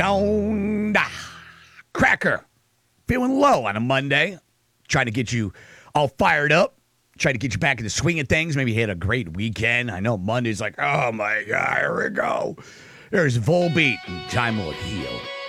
Down. Cracker. Feeling low on a Monday. Trying to get you all fired up. Trying to get you back in the swing of things. Maybe you had a great weekend. I know Monday's like, oh my God, here we go. There's Volbeat and Time Will Heal.